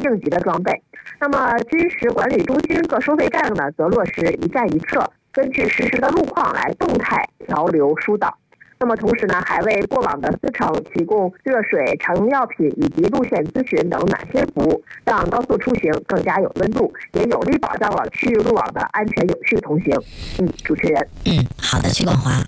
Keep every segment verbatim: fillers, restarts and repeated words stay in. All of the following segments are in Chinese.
应急的装备。那么军事管理中心各收费站呢，则落实一站一测，根据实时的路况来动态调流疏导。那么同时呢，还为过往的司乘提供热水、常用药品以及路线咨询等暖心服务，让高速出行更加有温度，也有力保障了区域路网的安全有序通行。嗯，主持人。 嗯，好的，徐广华。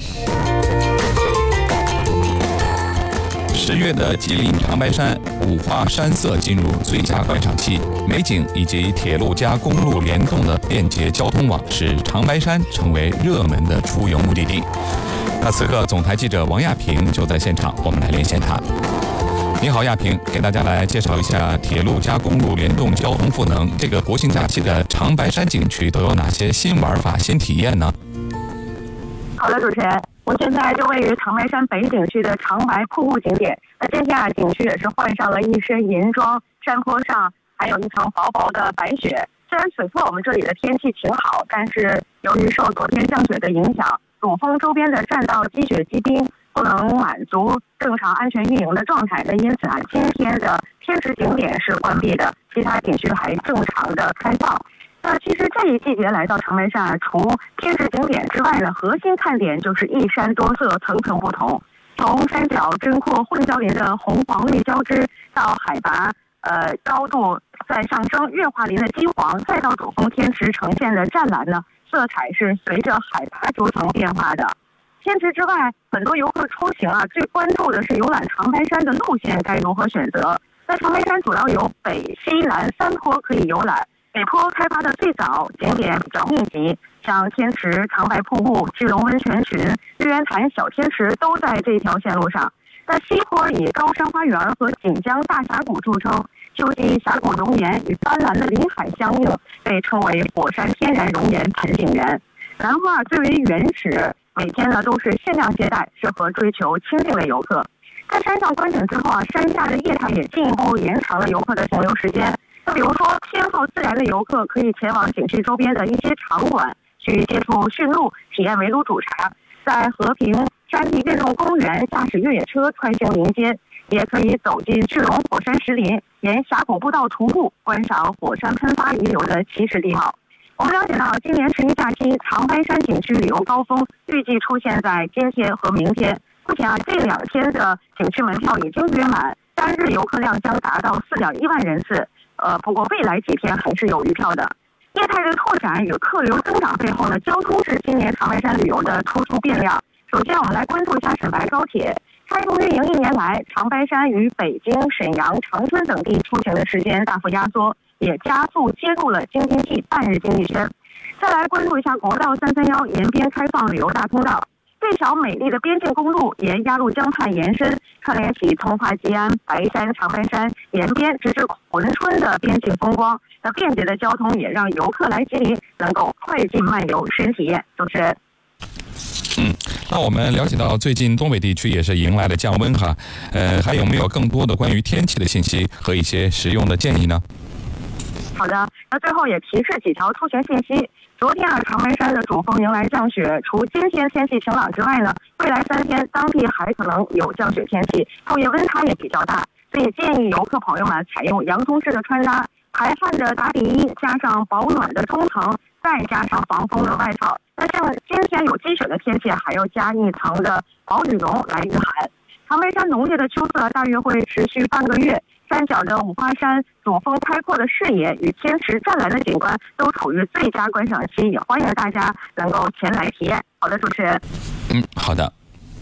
十月的吉林长白山五花山色进入最佳观赏期，美景以及铁路加公路联动的便捷交通网，使长白山成为热门的出游目的地。那此刻，总台记者王亚平就在现场，我们来连线他。你好，亚平，给大家来介绍一下铁路加公路联动交通赋能。这个国庆假期的长白山景区都有哪些新玩法、新体验呢？ 好的，主持人。我现在就位于长白山北景区的长白瀑布景点。那今天啊，景区也是换上了一身银装，山坡上还有一层薄薄的白雪。虽然此刻我们这里的天气晴好，但是由于受昨天降雪的影响，主峰周边的栈道积雪积冰，不能满足正常安全运营的状态。那因此啊，今天的天池景点是关闭的，其他景区还正常的开放。那其实这一季节来到长白山，除天池景点之外呢，核心看点就是一山多色，层层不同。从山脚针阔混交林的红黄绿交织，到海拔呃高度在上升月华林的金黄，再到主峰天池呈现的湛蓝呢，色彩是随着海拔逐层变化的。天池之外，很多游客出行啊，最关注的是游览长白山的路线该如何选择。在长白山主要有北、西、南三坡可以游览。北坡开发的最早，景点比较密集，像天池、长白瀑布、巨龙温泉群、玉渊潭小天池都在这条线路上。但西坡以高山花园和锦江大峡谷著称，秋季峡谷熔岩与斑斓的林海相映，被称为火山天然熔岩盆景园。南花最为原始，每天呢都是限量接待，适合追求清静的游客。在山上观景之后啊，山下的业态也进一步延长了游客的停留时间。那比如说，偏好自然的游客可以前往景区周边的一些场馆，去接触驯鹿，体验围炉煮茶；在和平山地运动公园驾驶越野车穿行林间，也可以走进巨龙火山石林，沿峡谷步道徒步，观赏火山喷发遗留的奇石地貌。我们了解到，今年十一假期长白山景区旅游高峰预计出现在今天和明天。目前啊，这两天的景区门票已经约满，单日游客量将达到四点一万人次。呃，不过未来几天还是有余票的。业态的拓展与客流增长背后呢，交通是今年长白山旅游的突出变量。首先，我们来关注一下沈白高铁。开通运营一年来，长白山与北京、沈阳、长春等地出行的时间大幅压缩，也加速接入了京津冀半日经济圈。再来关注一下国道三三幺沿边开放旅游大通道。最小美丽的边境公路沿鸭绿江畔延伸，串联起通化吉安、白山、长白山沿边直至珲春的边境风光。那便捷的交通也让游客来吉林能够快进慢游深体验。主持人。 嗯，那我们了解到最近东北地区也是迎来了降温哈，呃，还有没有更多的关于天气的信息和一些实用的建议呢？ 好的，那最后也提示几条出行信息。昨天啊，长白山的主峰迎来降雪，除今天天气晴朗之外呢，未来三天当地还可能有降雪天气，昼夜温差也比较大，所以建议游客朋友们采用洋葱式的穿搭，排汗的打底衣加上保暖的中层，再加上防风的外套。那像今天有积雪的天气，还要加一层的薄羽绒来御寒。长白山浓烈的秋色大约会持续半个月。山脚的五花山主峰开阔的视野与天池湛蓝的景观都处于最佳观赏期，也欢迎大家能够前来体验。好的，主持人。 嗯，好的。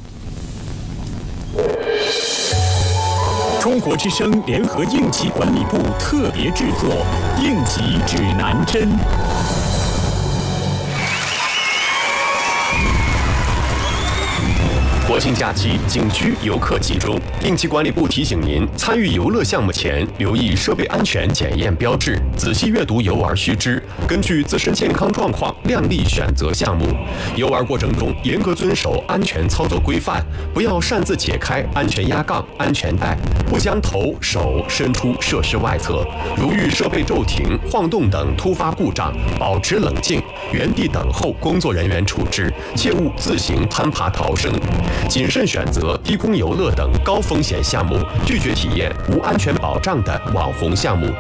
中国之声联合应急管理部特别制作《应急指南针》。国庆假期景区游客集中，应急管理部提醒您，参与游乐项目前留意设备安全检验标志，仔细阅读游玩须知，根据自身健康状况量力选择项目。游玩过程中严格遵守安全操作规范，不要擅自解开安全压杠、安全带，不将头手伸出设施外侧。如遇设备骤停、晃动等突发故障，保持冷静，原地等候工作人员处置，切勿自行攀爬逃生。谨慎选择低空游乐等高风险项目，拒绝体验无安全保障的网红项目。